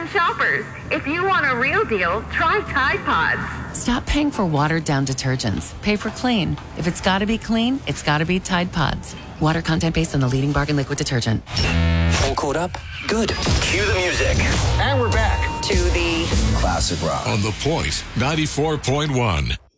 shoppers. If you want a real deal, try Tide Pods. Stop paying for watered-down detergents. Pay for clean. If it's got to be clean, it's got to be Tide Pods. Water content based on the leading bargain liquid detergent. All caught up? Good. Cue the music. And we're back to the classic rock on The Point 94.1.